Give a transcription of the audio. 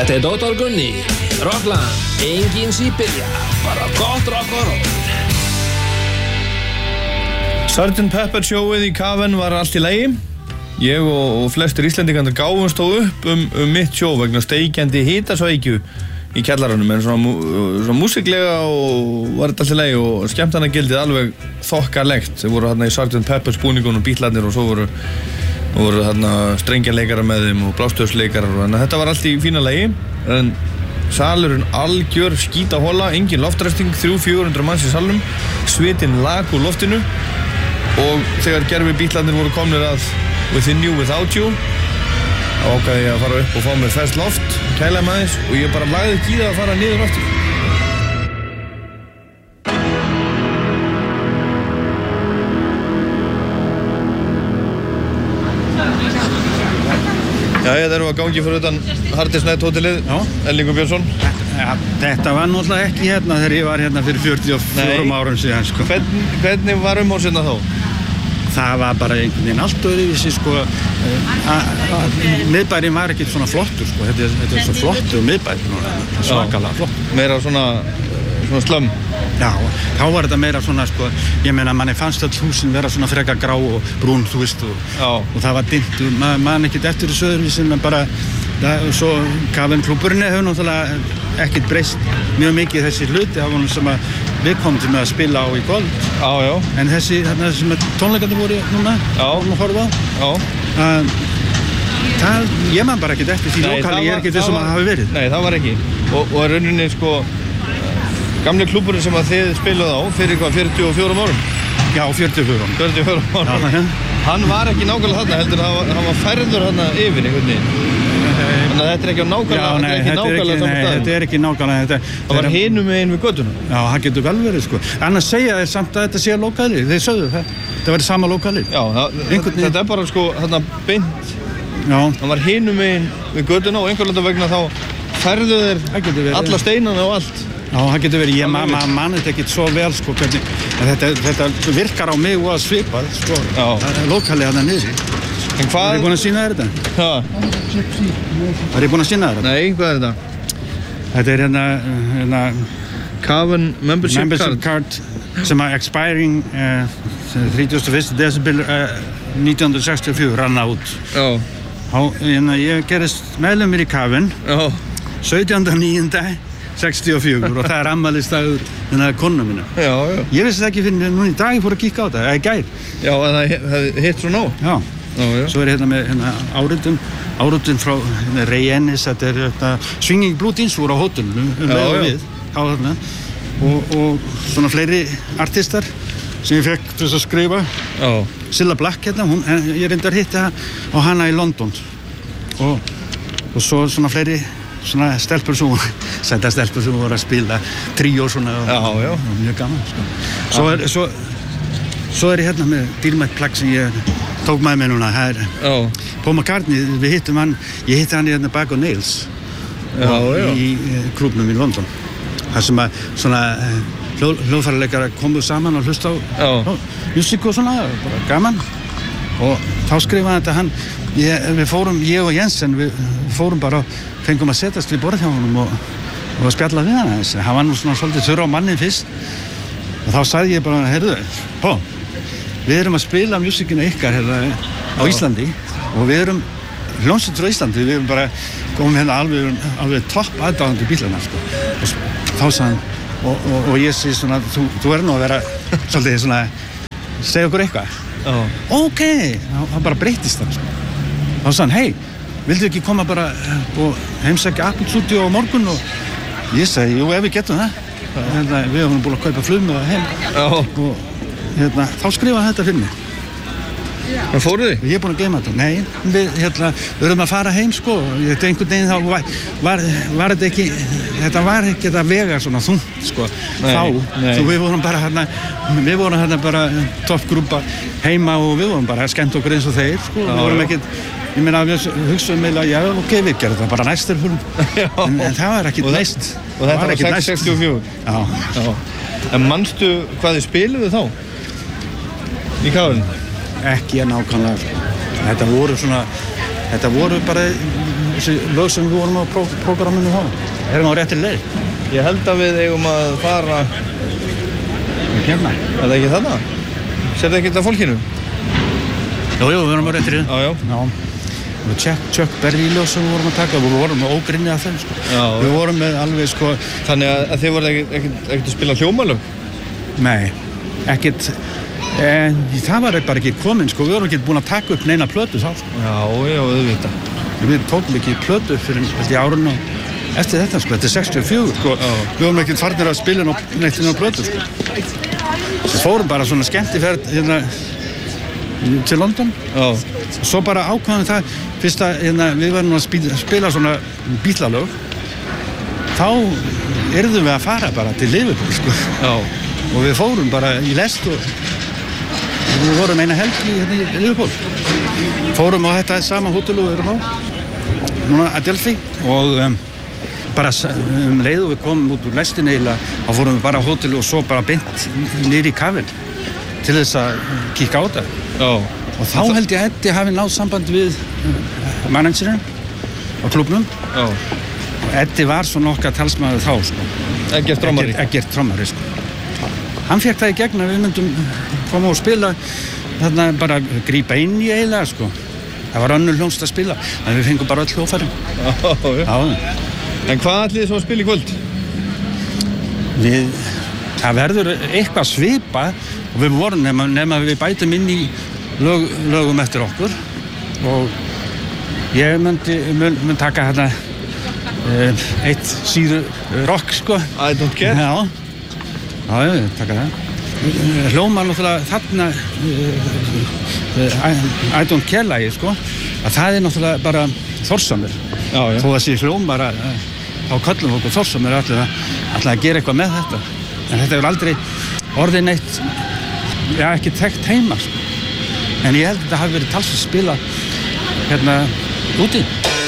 Þetta Dr. Gunni, Rockland, engin Sibirja, bara gott rock og roll. Sgt. Pepper sjóið í Cavern var allt í lagi. Ég og flestir Íslendingar gáfumst þó upp mitt sjó vegna steikjandi hitasveikju í kjallaranum, en svona músiklega og var þetta allt í lagi og skemmtanagildið alveg þokkalegt. Þeir voru þarna í Sgt. Peppers búningunum og bítlarnir og svo voru þarna strengjarleikarar með þeim og blástöðsleikarar, þannig að þetta var allt í fína lagi. En salurinn algjör skítahola, engin loftræsting, 300-400 manns í salnum, svitinn lag úr loftinu og þegar gerfi bítlarnir voru komnir að Within You, Without You, þá ákvaði ég að fara upp og fá mér ferskt loft, kælaði með þess og ég bara lagði ekki í það að fara niður aftur. Jæja, það eru að gangi fyrir utan Hardis Night hótelið, Erlingur Björnsson. Þetta var náttúrulega ekki hérna þegar ég var hérna fyrir 44 árum síðan, sko. Hvernig var umhorfsina þá? Það var bara einhvern veginn allt öðruvísi, sko. Miðbærinn var ekkert svona flottur, sko. Þetta er svo flottur miðbær, svakalega flottur. Meira svona slömm? Já, þá var þetta meira svona, sko, ég meina, manni fannst öll húsin vera svona frekar grá og brún, þú veist, og það var dimmt og maður ekkert eftir þessu öðruvísi, en bara, svo Cavern-klúbburinn hefur náttúrulega ekkert breyst mjög mikið þessi hluti af honum sem við komum til með að spila á í kvöld. Já. En þessi, þarna sem tónleikarnir voru núna, vorum að horfa á. Ég man bara ekkert eftir því lokali, ég ekkert þessum að hafi verið. Nei, það var ekki. Og rauninni, sko, gamli klúbburinn sem að þið spiluð á fyrir hvað, 44 árum? Já, 44 árum. Já. Hann var ekki nákvæmlega þarna, heldur hann var færður þarna yfir einhvern veginn. Þannig að þetta er ekki nákvæmlega saman stað. Þetta er ekki nákvæmlega. Það var hinum megin við götuna. Já, það getur vel verið, sko. Annars segja þeir samt að þetta sé lokali. Þeir sögðu það. Þetta verið sama lokali. Já, þetta er bara, sko, þarna beint. Já. Það var hinum megin við götuna og einhverlega vegna þá færðu þeir alla steinana og allt. Já, það getur verið. Ég man þetta ekkert svo vel, sko, hvernig. Þetta virkar á mig og að svipað, sko. Já. Lokali þarna niðri. En hvað? Var ég búinn að sýna þér þetta? Hvað? Var ég búinn að sýna þér þetta? Nei, hvað er þetta? Þetta er hérna Cavern membership card sem að expiring 31. desember 1964 ranna út. Já. Ég gerist meðlumur í Cavern 17.9.64 og það er afmælisdagur konu minna. Já. Ég vissi það ekki fyrir núna í dag, ég fór að kíkka á þetta, eða í gær. Já, en það hitt svo nóg. Já. Svo er hérna með áritun frá Ray Ennis, þetta er Swinging Blue Jeans voru á hótelinu við á þarna og svona fleiri artistar sem ég fekk til að skrifa. Cilla Black hérna, ég reyndi að hitta á hana í London og svo svona fleiri svona stelpur sem voru að spila tríó svona og mjög gaman, sko. Svo er ég hérna með dýrmætt plagg sem ég tók með mig núna, það er Paul McCartney, ég hitti hann í hérna Bag of Nails í klúbnum í London. Það sem að svona hljóðfæraleikarar komuð saman og hlusta á músík og svona, bara gaman. Og þá skrifaði þetta hann, við fórum, ég og Jensen, við fórum bara og fengum að setjast við borð hjá honum og spjalla við hann aðeins. Hann var nú svona svolítið þurr á mannin fyrst og þá sagði ég bara, heyrðu, Paul, við erum að spila músíkina ykkar hérna á Íslandi og við erum hljómsveit frá Íslandi, við erum bara komum hérna alveg topp aðdáðandi bílarna, sko. Og þá sagði hann og ég segi svona, þú nú að vera svolítið svona, segja okkur eitthvað. Ok, það bara breytist það, sko. Þá sagði hann, hey, vildu ekki koma bara og heimsækja Apple Studio á morgun? Og ég segi, jú, ef við getum það. Við höfum búin að kaupa flugmiða heim og þá skrifaði þetta fyrir mig. En fóruð þið? Ég er búinn að geyma þetta. Nei, við erum að fara heim, sko. Þetta einhvern veginn þá var þetta ekki, þetta var ekki að vega svona þungt, sko. Þá við vorum hérna bara toppgrúpa heima og við vorum bara að skemmta okkur eins og þeir, sko. Við vorum ekkert, ég meina, við hugsaðum meila, já, ok, við gerum það bara næst en það var ekkert næst. Og þetta var 664? Já. En manstu hvað þið spiluðu þá? Í Cavern? Ekki nákvæmlega. Þetta voru bara þessi lög sem við vorum á prógramminu þá. Erum á réttri leið. Ég held að við eigum að fara... Hérna. Er það ekki þarna? Sérðu ekki þetta fólkinu? Jú, við vorum á réttri leið. Já. Og Chuck Berry lög sem við vorum að taka, við vorum með ógrynni af þeim, sko. Já. Við vorum með alveg, sko... Þannig að þið voruð ekkert að spila hljómalög? Nei, ekkert... það var bara ekki komin, sko. Við vorum ekki búin að taka upp neina plötu þá, sko. Já, auðvitað. Við tókum ekki plötu fyrir í árun og eftir þetta, sko. Þetta er 64, sko. Já. Við vorum ekkert farnir að spila neitt inn á plötu, sko. Við fórum bara svona skemmtiferð hérna til London. Já. Og svo bara ákvæðum það, fyrst að við varum að spila svona Beatlalög, þá yrðum við að fara bara til Liverpool, sko. Já. Og við fórum bara í lest og við vorum eina helgi hérna í Liverpool. Fórum á þetta sama hótel og við erum á, núna að Delphi, og bara leið og við komum út úr lestinni eiginlega, þá fórum við bara á hótel og svo bara beint niður í kafinn til þess að kíkka á þetta. Já. Og þá held ég að Eddi hafi náð samband við managerinn á klúbbnum. Já. Og Eddi var svona okkar talsmaður þá, sko. Eggert trommari. Eggert trommari, sko. Hann fékk það í gegn að við myndum koma og spila, þarna bara grípa inn í eiginlega, sko. Það var önnur hljómsveit að spila, en við fengum bara öll hljóðfærin. Já. En hvað ætlið þið svo að spila í kvöld? Það verður eitthvað svipað og við vorum nema við bætum inn í lögum eftir okkur og ég mun taka hérna eitt síðu rock, sko. I don't care? Já, ég taka það. Hljómar náttúrulega þarna I don't care lagi, sko, að það er náttúrulega bara Þórsamur. Já. Þó að sé hljóm bara þá köllum við okkur Þórsamur alltaf að gera eitthvað með þetta. En þetta hefur aldrei orðið neitt, ekki þekkt heima, sko. En ég held að þetta hafi verið talsvert spila hérna úti.